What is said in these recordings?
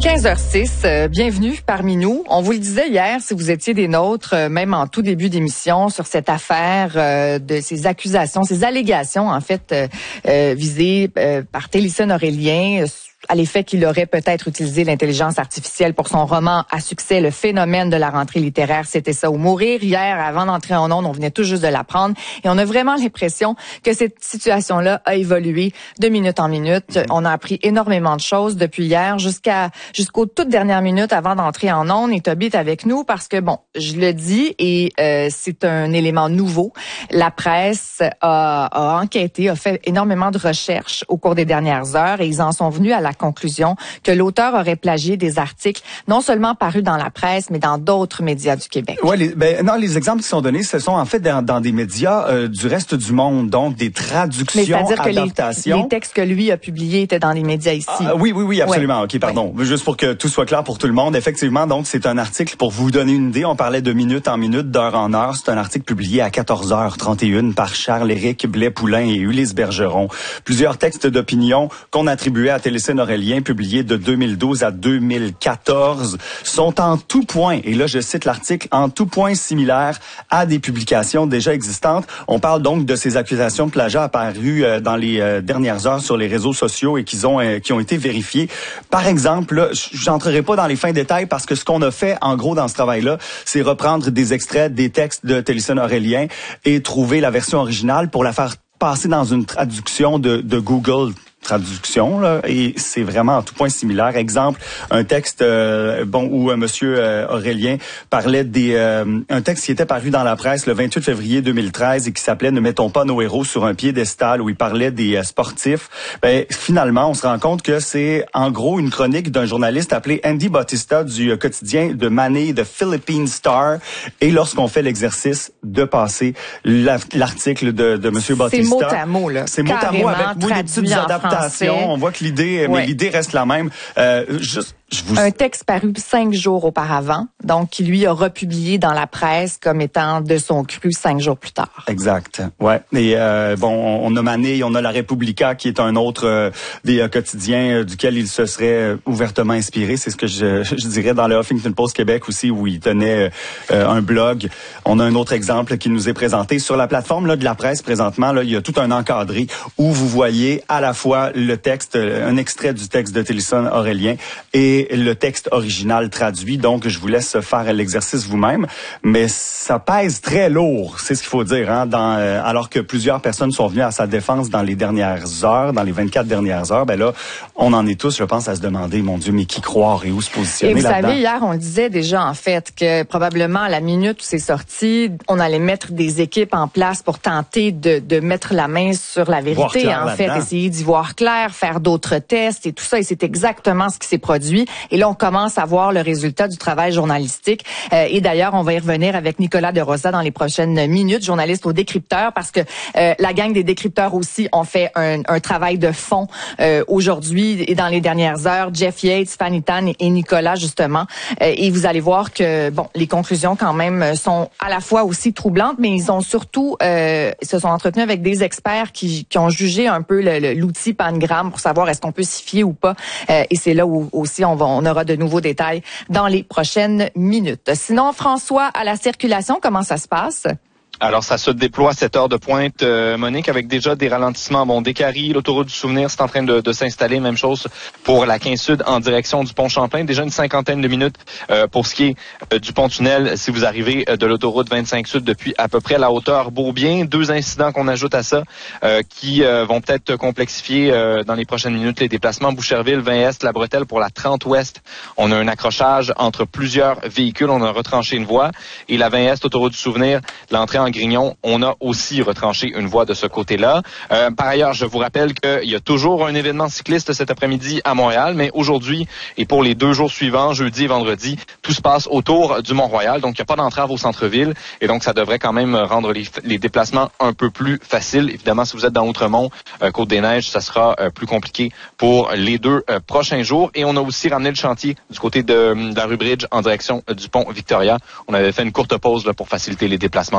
15h06, bienvenue parmi nous. On vous le disait hier, si vous étiez des nôtres, même en tout début d'émission, sur cette affaire de ces accusations, ces allégations, en fait, visées par Télésphone Aurélien, à l'effet qu'il aurait peut-être utilisé l'intelligence artificielle pour son roman à succès, Le phénomène de la rentrée littéraire, c'était ça ou mourir. Hier, avant d'entrer en ondes, on venait tout juste de l'apprendre et on a vraiment l'impression que cette situation-là a évolué de minute en minute. On a appris énormément de choses depuis hier jusqu'aux toutes dernières minutes avant d'entrer en ondes. Et Toby est avec nous parce que, bon, je le dis et c'est un élément nouveau. La presse a enquêté, a fait énormément de recherches au cours des dernières heures et ils en sont venus à la conclusion que l'auteur aurait plagié des articles non seulement parus dans la presse, mais dans d'autres médias du Québec. Oui, les exemples qui sont donnés, ce sont en fait dans des médias du reste du monde, donc des traductions, c'est-à-dire adaptations. Que les textes que lui a publiés étaient dans les médias ici. Oui, absolument. Ouais. OK, pardon. Ouais. Juste pour que tout soit clair pour tout le monde. Effectivement, donc, c'est un article, pour vous donner une idée, on parlait de minute en minute, d'heure en heure. C'est un article publié à 14h31 par Charles-Éric Blais-Poulain et Ulysse Bergeron. Plusieurs textes d'opinion qu'on attribuait à Télésphone Aurélien, publiés de 2012 à 2014, sont en tout point, et là je cite l'article, en tout point similaires à des publications déjà existantes. On parle donc de ces accusations de plagiat apparues dans les dernières heures sur les réseaux sociaux et qui ont été vérifiées. Par exemple, là, j'entrerai pas dans les fins détails parce que ce qu'on a fait en gros dans ce travail-là, c'est reprendre des extraits des textes de Télésphone Aurélien et trouver la version originale pour la faire passer dans une traduction de Google Traduction, là, et c'est vraiment en tout point similaire. Exemple, un texte où Monsieur Aurélien parlait un texte qui était paru dans la presse le 28 février 2013 et qui s'appelait « Ne mettons pas nos héros sur un piédestal » où il parlait des sportifs. Finalement, on se rend compte que c'est en gros une chronique d'un journaliste appelé Andy Bautista du quotidien de Manille, de Philippine Star. Et lorsqu'on fait l'exercice de passer l'article de Monsieur Bautista, c'est mot à mot, là. C'est mot à mot avec des petites adaptations. On voit que l'idée, mais l'idée reste la même. Un texte paru 5 jours auparavant, donc qui lui a republié dans la presse comme étant de son cru 5 jours plus tard. Exact. Ouais. Et on a Manille, on a La Repubblica qui est un autre des quotidiens duquel il se serait ouvertement inspiré. C'est ce que je dirais dans le Huffington Post Québec aussi où il tenait un blog. On a un autre exemple qui nous est présenté sur la plateforme là de la presse présentement. Là, il y a tout un encadré où vous voyez à la fois le texte, un extrait du texte de Télésphone Aurélien et le texte original traduit. Donc, je vous laisse faire l'exercice vous-même. Mais ça pèse très lourd, c'est ce qu'il faut dire, hein, alors que plusieurs personnes sont venues à sa défense dans les dernières heures, dans les 24 dernières heures. Ben là, on en est tous, je pense, à se demander, mon Dieu, mais qui croire et où se positionner là-dedans? Et vous savez, hier, on le disait déjà, en fait, que probablement à la minute où c'est sorti, on allait mettre des équipes en place pour tenter de mettre la main sur la vérité, en fait, essayer d'y voir clair, faire d'autres tests et tout ça. Et c'est exactement ce qui s'est produit. Et là, on commence à voir le résultat du travail journalistique. Et d'ailleurs, on va y revenir avec Nicolas de Rosa dans les prochaines minutes, journaliste au Décrypteur, parce que la gang des Décrypteurs aussi ont fait un travail de fond aujourd'hui et dans les dernières heures. Jeff Yates, Fanny Tan et Nicolas, justement. Et vous allez voir que, bon, les conclusions quand même sont à la fois aussi troublantes, mais ils ont surtout se sont entretenus avec des experts qui ont jugé un peu l'outil Pangram pour savoir est-ce qu'on peut s'y fier ou pas. Et c'est là où aussi on aura de nouveaux détails dans les prochaines minutes. Sinon, François, à la circulation, comment ça se passe? Alors, ça se déploie à cette heure de pointe, Monique, avec déjà des ralentissements. Bon, Décarie, l'autoroute du Souvenir, c'est en train de s'installer. Même chose pour la 15 Sud en direction du pont Champlain. Déjà une cinquantaine de minutes pour ce qui est du pont-tunnel si vous arrivez de l'autoroute 25 Sud depuis à peu près la hauteur Beaubien. 2 incidents qu'on ajoute à ça qui vont peut-être complexifier dans les prochaines minutes les déplacements. Boucherville, 20 Est, La Bretelle pour la 30 Ouest. On a un accrochage entre plusieurs véhicules. On a retranché une voie. Et la 20 Est, autoroute du Souvenir, l'entrée en Grignon, on a aussi retranché une voie de ce côté-là. Par ailleurs, je vous rappelle qu'il y a toujours un événement cycliste cet après-midi à Montréal, mais aujourd'hui et pour les 2 jours suivants, jeudi et vendredi, tout se passe autour du Mont-Royal, donc il n'y a pas d'entrave au centre-ville, et donc ça devrait quand même rendre les déplacements un peu plus faciles. Évidemment, si vous êtes dans Outremont, Côte-des-Neiges, ça sera plus compliqué pour les 2 prochains jours. Et on a aussi ramené le chantier du côté de la rue Bridge en direction du pont Victoria. On avait fait une courte pause là, pour faciliter les déplacements lundi et mardi.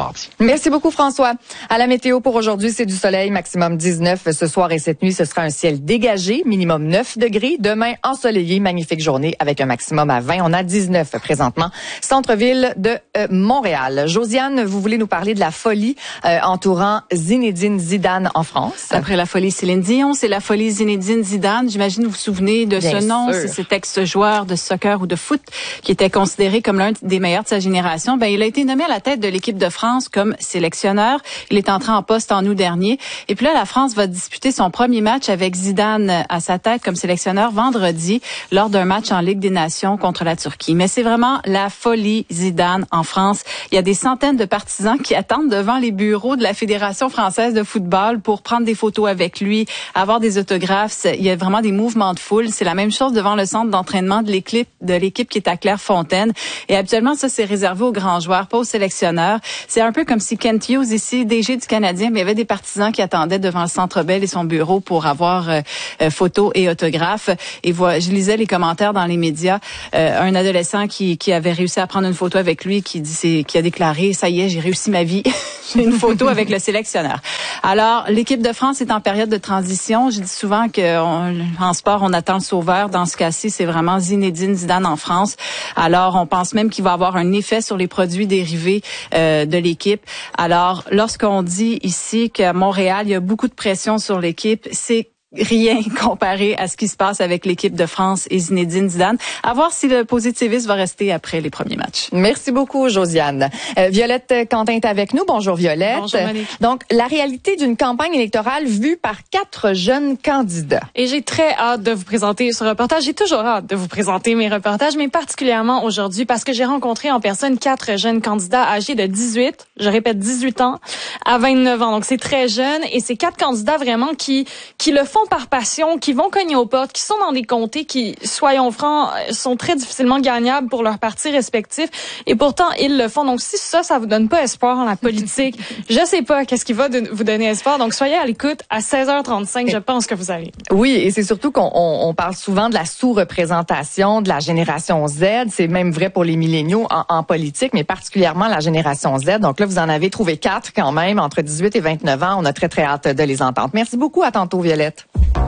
mardi. Merci beaucoup, François. À la météo pour aujourd'hui, c'est du soleil, maximum 19 ce soir et cette nuit. Ce sera un ciel dégagé, minimum 9 degrés. Demain, ensoleillé, magnifique journée avec un maximum à 20. On a 19 présentement. Centre-ville de Montréal. Josiane, vous voulez nous parler de la folie entourant Zinedine Zidane en France? Après la folie Céline Dion, c'est la folie Zinedine Zidane. J'imagine vous vous souvenez de ce nom. C'est cet ex-joueur de soccer ou de foot qui était considéré comme l'un des meilleurs de sa génération. Il a été nommé à la tête de l'équipe de France comme sélectionneur. Il est entré en poste en août dernier. Et puis là, la France va disputer son premier match avec Zidane à sa tête comme sélectionneur vendredi lors d'un match en Ligue des Nations contre la Turquie. Mais c'est vraiment la folie Zidane en France. Il y a des centaines de partisans qui attendent devant les bureaux de la Fédération française de football pour prendre des photos avec lui, avoir des autographes. Il y a vraiment des mouvements de foule. C'est la même chose devant le centre d'entraînement de l'équipe qui est à Clairefontaine. Et habituellement, ça, c'est réservé aux grands joueurs, pas aux sélectionneurs. C'est un peu comme si Kent Hughes, ici, DG du Canadien, mais il y avait des partisans qui attendaient devant le Centre Bell et son bureau pour avoir photos et autographes. Et voilà, je lisais les commentaires dans les médias. Un adolescent qui avait réussi à prendre une photo avec lui, qui a déclaré « Ça y est, j'ai réussi ma vie. J'ai une photo avec le sélectionneur. » Alors, l'équipe de France est en période de transition. Je dis souvent qu'en sport, on attend le sauveur. Dans ce cas-ci, c'est vraiment Zinedine Zidane en France. Alors, on pense même qu'il va avoir un effet sur les produits dérivés de l'équipe. Alors, lorsqu'on dit ici qu'à Montréal, il y a beaucoup de pression sur l'équipe, c'est rien comparé à ce qui se passe avec l'équipe de France et Zinedine Zidane. À voir si le positivisme va rester après les premiers matchs. Merci beaucoup, Josiane. Violette Quentin est avec nous. Bonjour, Violette. Bonjour, Monique. Donc, la réalité d'une campagne électorale vue par 4 jeunes candidats. Et j'ai très hâte de vous présenter ce reportage. J'ai toujours hâte de vous présenter mes reportages, mais particulièrement aujourd'hui parce que j'ai rencontré en personne 4 jeunes candidats âgés de 18, je répète 18 ans, à 29 ans. Donc, c'est très jeune et c'est 4 candidats vraiment qui le font par passion, qui vont cogner aux portes, qui sont dans des comtés qui, soyons francs, sont très difficilement gagnables pour leurs partis respectifs. Et pourtant, ils le font. Donc, si ça vous donne pas espoir en la politique, je sais pas qu'est-ce qui va vous donner espoir. Donc, soyez à l'écoute à 16h35. Je pense que vous allez. Oui, et c'est surtout qu'on parle souvent de la sous-représentation de la génération Z. C'est même vrai pour les milléniaux en politique, mais particulièrement la génération Z. Donc là, vous en avez trouvé 4 quand même, entre 18 et 29 ans. On a très, très hâte de les entendre. Merci beaucoup. À tantôt, Violette.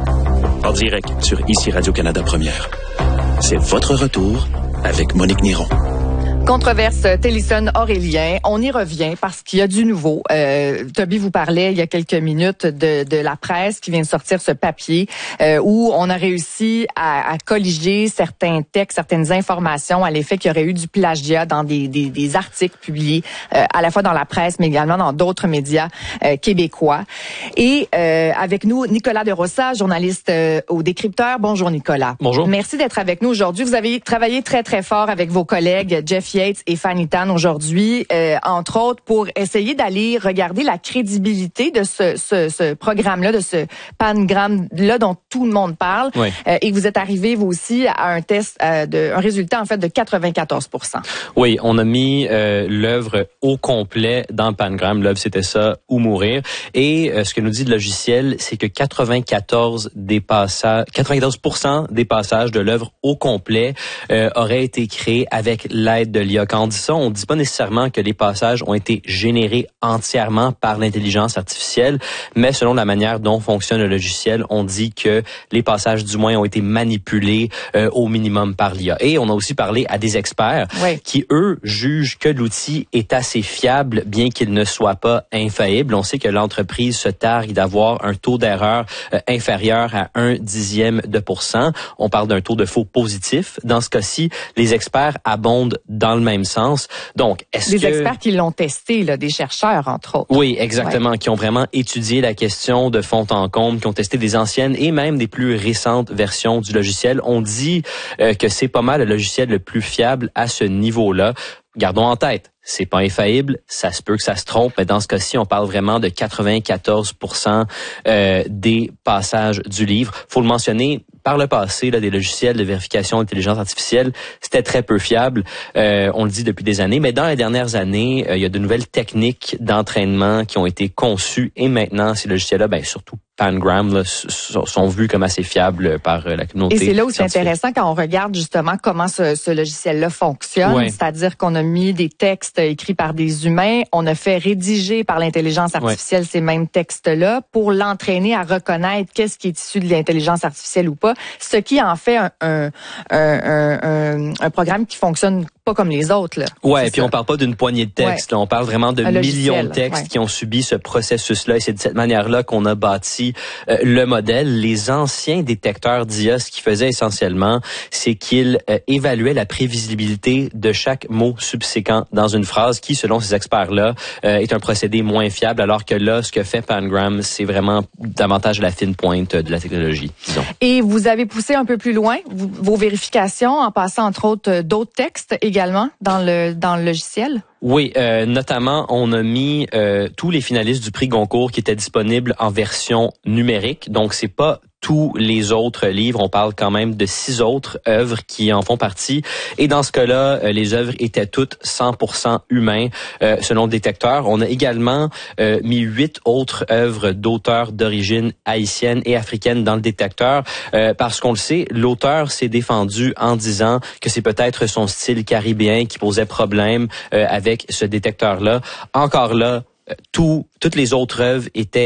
En direct sur ici Radio-Canada Première. C'est votre retour avec Monique Néron. Controverse Télisson-Aurélien, on y revient parce qu'il y a du nouveau. Toby vous parlait il y a quelques minutes de la presse qui vient de sortir ce papier où on a réussi à colliger certains textes, certaines informations à l'effet qu'il y aurait eu du plagiat dans des articles publiés à la fois dans la presse mais également dans d'autres médias québécois. Et avec nous, Nicolas De Rossa, journaliste au Décrypteur. Bonjour Nicolas. Bonjour. Merci d'être avec nous aujourd'hui. Vous avez travaillé très très fort avec vos collègues Jeff Yates et Fanny Tan aujourd'hui, entre autres, pour essayer d'aller regarder la crédibilité de ce programme-là, de ce pangramme-là dont tout le monde parle. Oui. Et vous êtes arrivé, vous aussi, à un test, un résultat, en fait, de 94%. Oui, on a mis l'œuvre au complet dans le pangramme. L'œuvre, c'était ça, ou mourir. Et ce que nous dit le logiciel, c'est que 94% des passages de l'œuvre au complet auraient été créés avec l'aide de l'IA. Quand on dit ça, on dit pas nécessairement que les passages ont été générés entièrement par l'intelligence artificielle, mais selon la manière dont fonctionne le logiciel, on dit que les passages du moins ont été manipulés au minimum par l'IA. Et on a aussi parlé à des experts qui, eux, jugent que l'outil est assez fiable, bien qu'il ne soit pas infaillible. On sait que l'entreprise se targue d'avoir un taux d'erreur inférieur à 0,1%. On parle d'un taux de faux positif. Dans ce cas-ci, les experts abondent dans le même sens. Donc, des experts qui l'ont testé, là, des chercheurs, entre autres. Oui, exactement, qui ont vraiment étudié la question de fond en comble, qui ont testé des anciennes et même des plus récentes versions du logiciel. On dit que c'est pas mal le logiciel le plus fiable à ce niveau-là. Gardons en tête, c'est pas infaillible, ça se peut que ça se trompe, mais dans ce cas-ci, on parle vraiment de 94% des passages du livre. Faut le mentionner, par le passé, là, des logiciels de vérification d'intelligence artificielle, c'était très peu fiable. On le dit depuis des années, mais dans les dernières années, il y a de nouvelles techniques d'entraînement qui ont été conçues et maintenant, ces logiciels-là, surtout Pangram là, sont vus comme assez fiables par la communauté. Et c'est là où c'est intéressant quand on regarde justement comment ce logiciel-là fonctionne, c'est-à-dire qu'on a mis des textes écrits par des humains, on a fait rédiger par l'intelligence artificielle ces mêmes textes-là pour l'entraîner à reconnaître qu'est-ce qui est issu de l'intelligence artificielle ou pas, ce qui en fait un programme qui fonctionne pas comme les autres. Là. Ouais, et puis on parle pas d'une poignée de textes, là, on parle vraiment de millions de textes qui ont subi ce processus-là, et c'est de cette manière-là qu'on a bâti le modèle. Les anciens détecteurs d'IA, ce qu'ils faisaient essentiellement, c'est qu'ils évaluaient la prévisibilité de chaque mot subséquent dans une phrase qui, selon ces experts-là, est un procédé moins fiable, alors que là, ce que fait Pangram, c'est vraiment davantage la fine pointe de la technologie, disons. Et vous avez poussé un peu plus loin vos vérifications en passant, entre autres, d'autres textes également dans le logiciel? Oui, notamment, on a mis tous les finalistes du prix Goncourt qui étaient disponibles en version numérique. Donc, c'est pas tous les autres livres. On parle quand même de 6 autres œuvres qui en font partie. Et dans ce cas-là, les œuvres étaient toutes 100% humains, selon le détecteur. On a également mis 8 autres œuvres d'auteurs d'origine haïtienne et africaine dans le détecteur, parce qu'on le sait, l'auteur s'est défendu en disant que c'est peut-être son style caribéen qui posait problème avec ce détecteur-là. Encore là, toutes les autres œuvres étaient